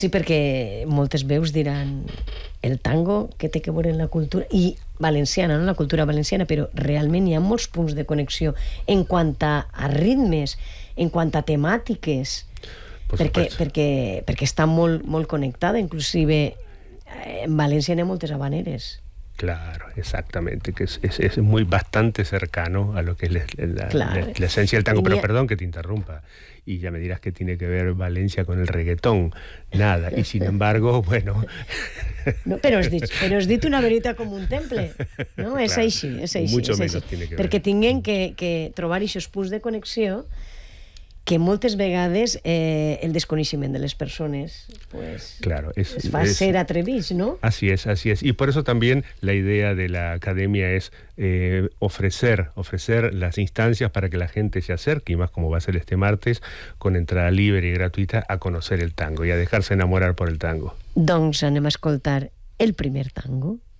Sí, perquè moltes veus diran el tango que té que veure en la cultura i valenciana, no la cultura valenciana, però realment hi ha molts punts de connexió en quant a ritmes, en quant a temàtiques, perquè està molt, molt connectada, inclusive en València hi ha moltes habaneres. Claro, exactamente, que es muy bastante cercano a lo que es la esencia del tango. Pero perdón que te interrumpa, y ya me dirás que tiene que ver Valencia con el reggaetón. Nada, y sin embargo, bueno... No, però has dit una veritat com un temple, no? És així, és així. Mucho menos tiene que ver. Perquè tinguem que trobar aquests punts de connexió que moltes vegades el desconeixement de les persones pues, claro, es va ser atrevís, ¿no? Así es. Y por eso también la idea de la academia es ofrecer las instancias para que la gente se acerque, y más como va a ser este martes, con entrada libre y gratuita, a conocer el tango y a dejarse enamorar por el tango. Doncs anem a escoltar el primer tango.